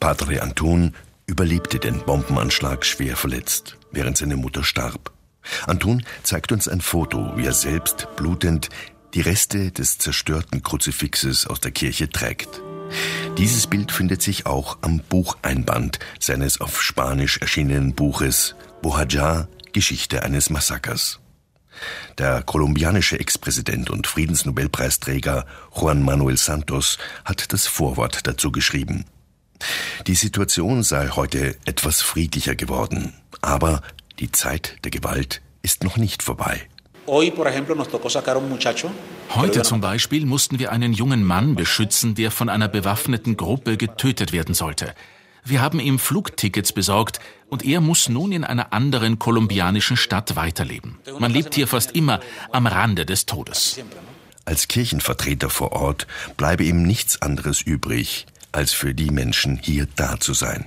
Padre Antun überlebte den Bombenanschlag schwer verletzt, während seine Mutter starb. Antun zeigt uns ein Foto, wie er selbst, blutend, die Reste des zerstörten Kruzifixes aus der Kirche trägt. Dieses Bild findet sich auch am Bucheinband seines auf Spanisch erschienenen Buches Bohajar, Geschichte eines Massakers. Der kolumbianische Ex-Präsident und Friedensnobelpreisträger Juan Manuel Santos hat das Vorwort dazu geschrieben. Die Situation sei heute etwas friedlicher geworden, aber die Zeit der Gewalt ist noch nicht vorbei. Heute zum Beispiel mussten wir einen jungen Mann beschützen, der von einer bewaffneten Gruppe getötet werden sollte. Wir haben ihm Flugtickets besorgt und er muss nun in einer anderen kolumbianischen Stadt weiterleben. Man lebt hier fast immer am Rande des Todes. Als Kirchenvertreter vor Ort bleibe ihm nichts anderes übrig, als für die Menschen hier da zu sein.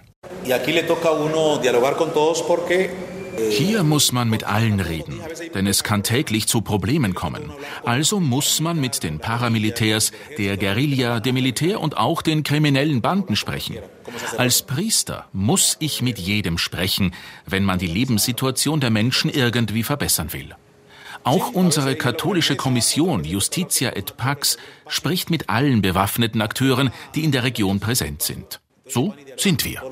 Hier muss man mit allen reden, denn es kann täglich zu Problemen kommen. Also muss man mit den Paramilitärs, der Guerilla, dem Militär und auch den kriminellen Banden sprechen. Als Priester muss ich mit jedem sprechen, wenn man die Lebenssituation der Menschen irgendwie verbessern will. Auch unsere katholische Kommission Justitia et Pax spricht mit allen bewaffneten Akteuren, die in der Region präsent sind. So sind wir.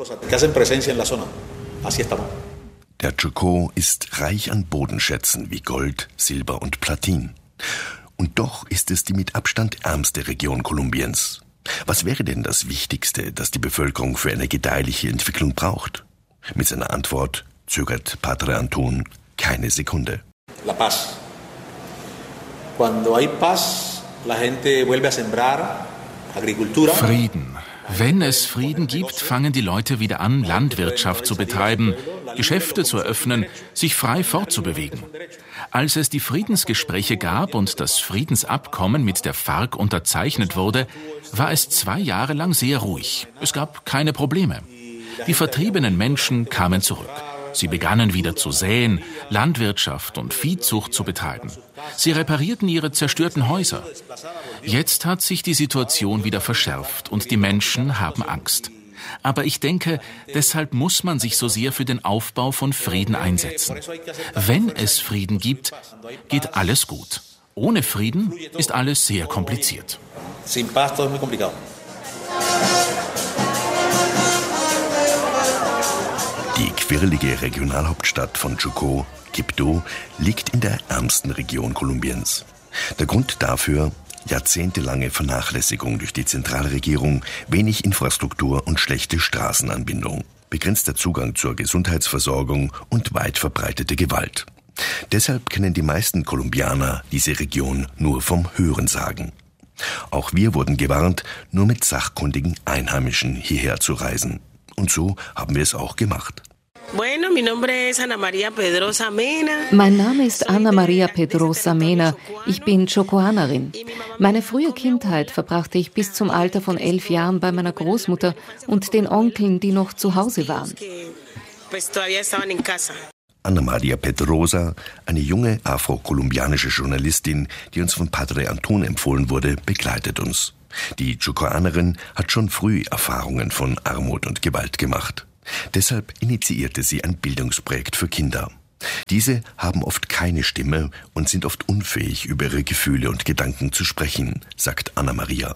Der Chocó ist reich an Bodenschätzen wie Gold, Silber und Platin. Und doch ist es die mit Abstand ärmste Region Kolumbiens. Was wäre denn das Wichtigste, das die Bevölkerung für eine gedeihliche Entwicklung braucht? Mit seiner Antwort zögert Padre Antun keine Sekunde. La paz. Cuando hay paz, la gente vuelve a sembrar agricultura. Frieden. Wenn es Frieden gibt, fangen die Leute wieder an, Landwirtschaft zu betreiben, Geschäfte zu eröffnen, sich frei fortzubewegen. Als es die Friedensgespräche gab und das Friedensabkommen mit der FARC unterzeichnet wurde, war es 2 Jahre lang sehr ruhig. Es gab keine Probleme. Die vertriebenen Menschen kamen zurück. Sie begannen wieder zu säen, Landwirtschaft und Viehzucht zu betreiben. Sie reparierten ihre zerstörten Häuser. Jetzt hat sich die Situation wieder verschärft und die Menschen haben Angst. Aber ich denke, deshalb muss man sich so sehr für den Aufbau von Frieden einsetzen. Wenn es Frieden gibt, geht alles gut. Ohne Frieden ist alles sehr kompliziert. Die quirlige Regionalhauptstadt von Chocó, Quibdó, liegt in der ärmsten Region Kolumbiens. Der Grund dafür: jahrzehntelange Vernachlässigung durch die Zentralregierung, wenig Infrastruktur und schlechte Straßenanbindung, begrenzter Zugang zur Gesundheitsversorgung und weit verbreitete Gewalt. Deshalb kennen die meisten Kolumbianer diese Region nur vom Hörensagen. Auch wir wurden gewarnt, nur mit sachkundigen Einheimischen hierher zu reisen. Und so haben wir es auch gemacht. Mein Name ist Ana Maria Pedrosa Mena. Ich bin Chocoanerin. Meine frühe Kindheit verbrachte ich bis zum Alter von 11 Jahren bei meiner Großmutter und den Onkeln, die noch zu Hause waren. Ana Maria Pedrosa, eine junge afro-kolumbianische Journalistin, die uns von Padre Antun empfohlen wurde, begleitet uns. Die Chocoanerin hat schon früh Erfahrungen von Armut und Gewalt gemacht. Deshalb initiierte sie ein Bildungsprojekt für Kinder. Diese haben oft keine Stimme und sind oft unfähig, über ihre Gefühle und Gedanken zu sprechen, sagt Ana Maria.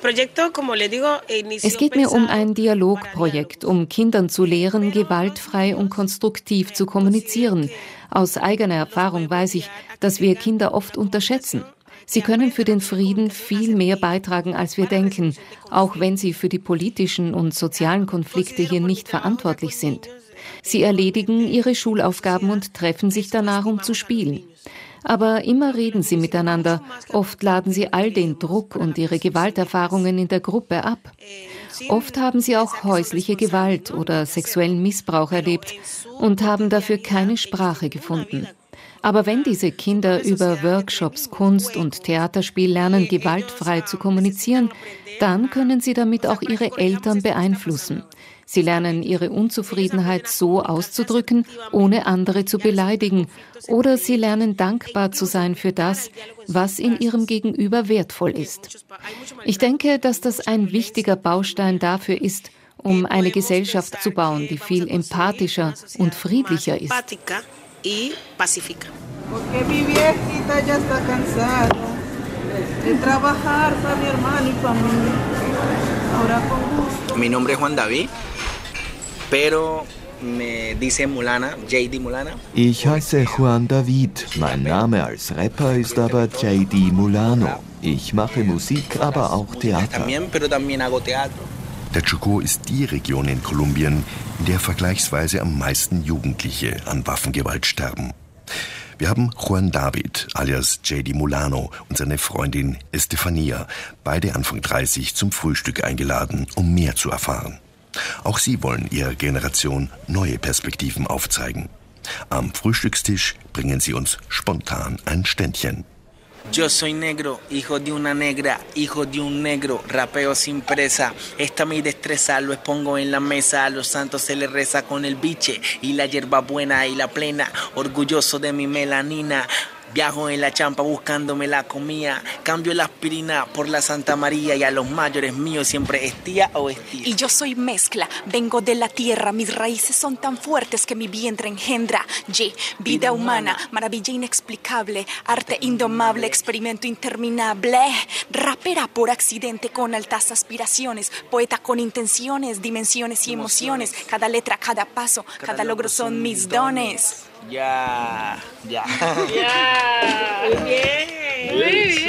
Es geht mir um ein Dialogprojekt, um Kindern zu lehren, gewaltfrei und konstruktiv zu kommunizieren. Aus eigener Erfahrung weiß ich, dass wir Kinder oft unterschätzen. Sie können für den Frieden viel mehr beitragen, als wir denken, auch wenn sie für die politischen und sozialen Konflikte hier nicht verantwortlich sind. Sie erledigen ihre Schulaufgaben und treffen sich danach, um zu spielen. Aber immer reden sie miteinander. Oft laden sie all den Druck und ihre Gewalterfahrungen in der Gruppe ab. Oft haben sie auch häusliche Gewalt oder sexuellen Missbrauch erlebt und haben dafür keine Sprache gefunden. Aber wenn diese Kinder über Workshops, Kunst und Theaterspiel lernen, gewaltfrei zu kommunizieren, dann können sie damit auch ihre Eltern beeinflussen. Sie lernen, ihre Unzufriedenheit so auszudrücken, ohne andere zu beleidigen. Oder sie lernen, dankbar zu sein für das, was in ihrem Gegenüber wertvoll ist. Ich denke, dass das ein wichtiger Baustein dafür ist, um eine Gesellschaft zu bauen, die viel empathischer und friedlicher ist. Mi nombre es Juan David, pero me dice Mulana, JD Mulana. Ich heiße Juan David. Mein Name als Rapper ist aber JD Mulano. Ich mache Musik, aber auch Theater. Der Chocó ist die Region in Kolumbien, in der vergleichsweise am meisten Jugendliche an Waffengewalt sterben. Wir haben Juan David, alias JD Mulano, und seine Freundin Estefania, beide Anfang 30, zum Frühstück eingeladen, um mehr zu erfahren. Auch sie wollen ihrer Generation neue Perspektiven aufzeigen. Am Frühstückstisch bringen sie uns spontan ein Ständchen. Yo soy negro, hijo de una negra, hijo de un negro, rapeo sin presa. Esta mi destreza, lo expongo en la mesa. A los santos se les reza con el biche y la hierba buena y la plena. Orgulloso de mi melanina. Viajo en la champa buscándome la comida. Cambio la aspirina por la Santa María. Y a los mayores míos siempre es tía o es tía. Y yo soy mezcla, vengo de la tierra. Mis raíces son tan fuertes que mi vientre engendra. Vida humana, maravilla inexplicable. Arte indomable, experimento interminable. Rapera por accidente con altas aspiraciones. Poeta con intenciones, dimensiones y emociones. Cada letra, cada paso, cada logro son mis dones. Ya. Muy bien.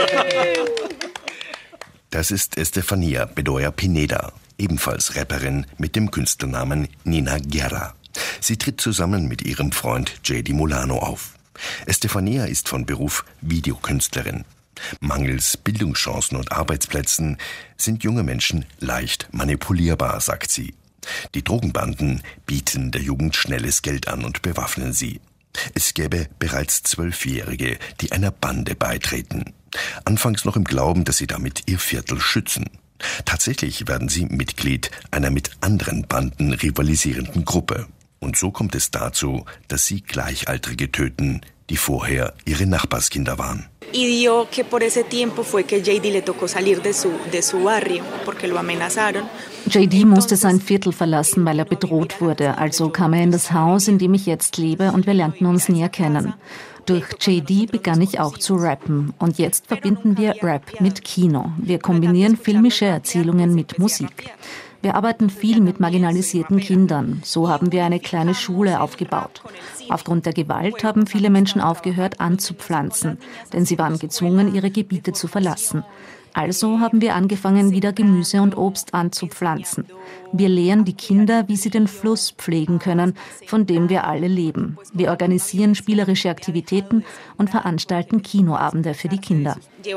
Das ist Estefania Bedoya Pineda, ebenfalls Rapperin mit dem Künstlernamen Nina Guerra. Sie tritt zusammen mit ihrem Freund JD Mulano auf. Estefania ist von Beruf Videokünstlerin. Mangels Bildungschancen und Arbeitsplätzen sind junge Menschen leicht manipulierbar, sagt sie. Die Drogenbanden bieten der Jugend schnelles Geld an und bewaffnen sie. Es gäbe bereits 12-Jährige, die einer Bande beitreten. Anfangs noch im Glauben, dass sie damit ihr Viertel schützen. Tatsächlich werden sie Mitglied einer mit anderen Banden rivalisierenden Gruppe. Und so kommt es dazu, dass sie Gleichaltrige töten, die vorher ihre Nachbarskinder waren. Y dio que por ese tiempo fue que JD le tocó salir de su barrio, porque lo amenazaron. JD musste sein Viertel verlassen, weil er bedroht wurde. Also kam er in das Haus, in dem ich jetzt lebe, und wir lernten uns näher kennen. Durch JD begann ich auch zu rappen. Und jetzt verbinden wir Rap mit Kino. Wir kombinieren filmische Erzählungen mit Musik. Wir arbeiten viel mit marginalisierten Kindern. So haben wir eine kleine Schule aufgebaut. Aufgrund der Gewalt haben viele Menschen aufgehört anzupflanzen, denn sie waren gezwungen, ihre Gebiete zu verlassen. Also haben wir angefangen, wieder Gemüse und Obst anzupflanzen. Wir lehren die Kinder, wie sie den Fluss pflegen können, von dem wir alle leben. Wir organisieren spielerische Aktivitäten und veranstalten Kinoabende für die Kinder.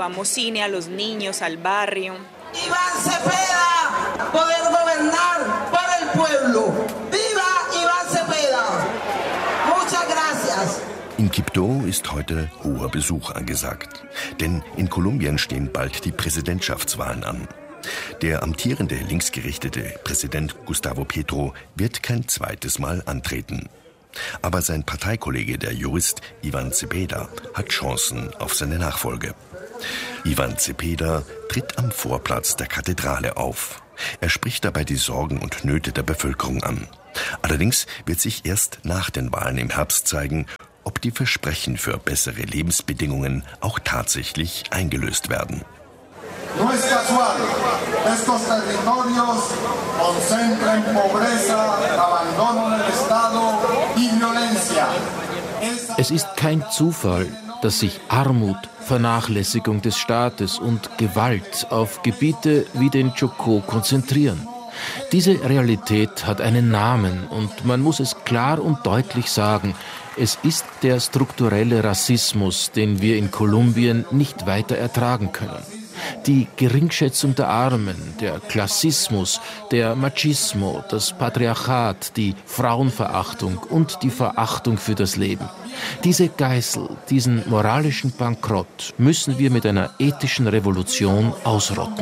Iván Cepeda, poder gobernar por el pueblo. ¡Viva Iván Cepeda! Muchas gracias. In Quibdó ist heute hoher Besuch angesagt. Denn in Kolumbien stehen bald die Präsidentschaftswahlen an. Der amtierende linksgerichtete Präsident Gustavo Petro wird kein zweites Mal antreten. Aber sein Parteikollege, der Jurist Iván Cepeda, hat Chancen auf seine Nachfolge. Iván Cepeda tritt am Vorplatz der Kathedrale auf. Er spricht dabei die Sorgen und Nöte der Bevölkerung an. Allerdings wird sich erst nach den Wahlen im Herbst zeigen, ob die Versprechen für bessere Lebensbedingungen auch tatsächlich eingelöst werden. No es casual, estos territorios concentran pobreza, abandono del Estado y violencia. Es ist kein Zufall, dass sich Armut, Vernachlässigung des Staates und Gewalt auf Gebiete wie den Chocó konzentrieren. Diese Realität hat einen Namen und man muss es klar und deutlich sagen. Es ist der strukturelle Rassismus, den wir in Kolumbien nicht weiter ertragen können. Die Geringschätzung der Armen, der Klassismus, der Machismo, das Patriarchat, die Frauenverachtung und die Verachtung für das Leben. Diese Geißel, diesen moralischen Bankrott müssen wir mit einer ethischen Revolution ausrotten.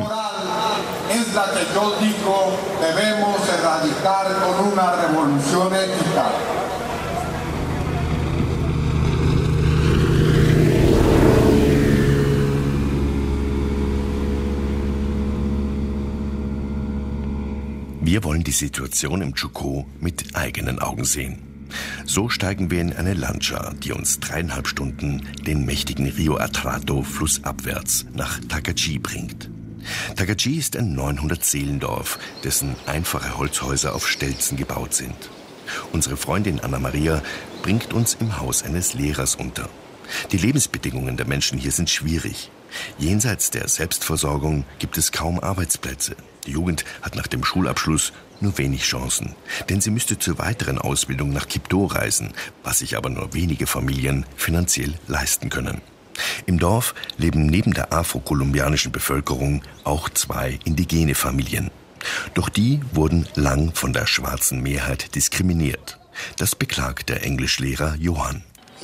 Wir wollen die Situation im Chocó mit eigenen Augen sehen. So steigen wir in eine Lancha, die uns 3,5 Stunden den mächtigen Rio Atrato flussabwärts nach Tagachi bringt. Tagachi ist ein 900-Seelendorf, dessen einfache Holzhäuser auf Stelzen gebaut sind. Unsere Freundin Anna Maria bringt uns im Haus eines Lehrers unter. Die Lebensbedingungen der Menschen hier sind schwierig. Jenseits der Selbstversorgung gibt es kaum Arbeitsplätze. Die Jugend hat nach dem Schulabschluss nur wenig Chancen, denn sie müsste zur weiteren Ausbildung nach Quibdó reisen, was sich aber nur wenige Familien finanziell leisten können. Im Dorf leben neben der afro-kolumbianischen Bevölkerung auch 2 indigene Familien. Doch die wurden lang von der schwarzen Mehrheit diskriminiert. Das beklagt der Englischlehrer Johann.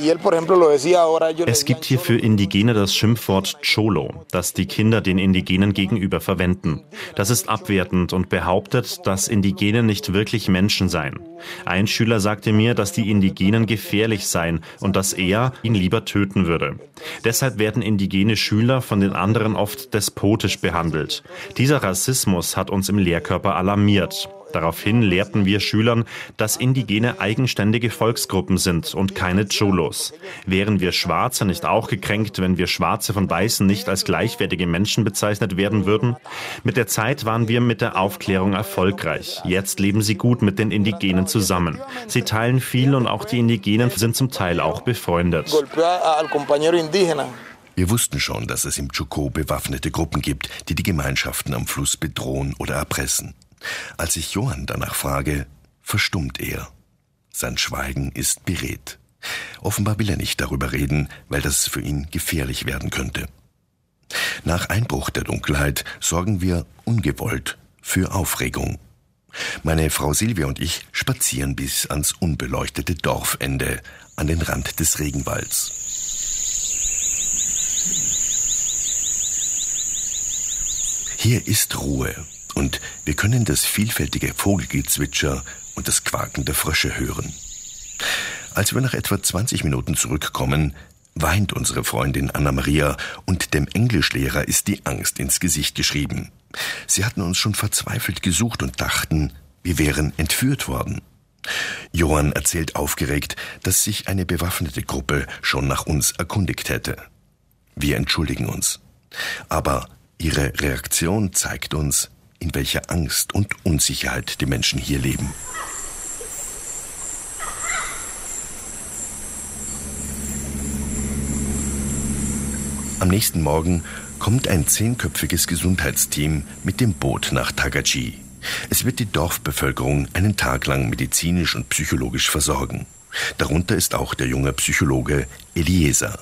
Es gibt hier für Indigene das Schimpfwort Cholo, das die Kinder den Indigenen gegenüber verwenden. Das ist abwertend und behauptet, dass Indigene nicht wirklich Menschen seien. Ein Schüler sagte mir, dass die Indigenen gefährlich seien und dass er ihn lieber töten würde. Deshalb werden indigene Schüler von den anderen oft despotisch behandelt. Dieser Rassismus hat uns im Lehrkörper alarmiert. Daraufhin lehrten wir Schülern, dass Indigene eigenständige Volksgruppen sind und keine Cholos. Wären wir Schwarze nicht auch gekränkt, wenn wir Schwarze von Weißen nicht als gleichwertige Menschen bezeichnet werden würden? Mit der Zeit waren wir mit der Aufklärung erfolgreich. Jetzt leben sie gut mit den Indigenen zusammen. Sie teilen viel und auch die Indigenen sind zum Teil auch befreundet. Wir wussten schon, dass es im Chocó bewaffnete Gruppen gibt, die die Gemeinschaften am Fluss bedrohen oder erpressen. Als ich Johann danach frage, verstummt er. Sein Schweigen ist beredt. Offenbar will er nicht darüber reden, weil das für ihn gefährlich werden könnte. Nach Einbruch der Dunkelheit sorgen wir ungewollt für Aufregung. Meine Frau Silvia und ich spazieren bis ans unbeleuchtete Dorfende, an den Rand des Regenwalds. Hier ist Ruhe. Und wir können das vielfältige Vogelgezwitscher und das Quaken der Frösche hören. Als wir nach etwa 20 Minuten zurückkommen, weint unsere Freundin Anna Maria und dem Englischlehrer ist die Angst ins Gesicht geschrieben. Sie hatten uns schon verzweifelt gesucht und dachten, wir wären entführt worden. Johann erzählt aufgeregt, dass sich eine bewaffnete Gruppe schon nach uns erkundigt hätte. Wir entschuldigen uns. Aber ihre Reaktion zeigt uns, in welcher Angst und Unsicherheit die Menschen hier leben. Am nächsten Morgen kommt ein 10-köpfiges Gesundheitsteam mit dem Boot nach Tagachi. Es wird die Dorfbevölkerung einen Tag lang medizinisch und psychologisch versorgen. Darunter ist auch der junge Psychologe Eliezer.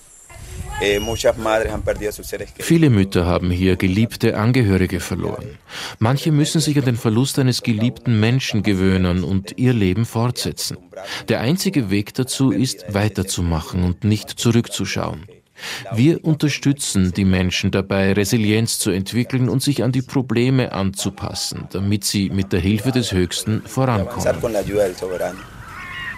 Viele Mütter haben hier geliebte Angehörige verloren. Manche müssen sich an den Verlust eines geliebten Menschen gewöhnen und ihr Leben fortsetzen. Der einzige Weg dazu ist, weiterzumachen und nicht zurückzuschauen. Wir unterstützen die Menschen dabei, Resilienz zu entwickeln und sich an die Probleme anzupassen, damit sie mit der Hilfe des Höchsten vorankommen.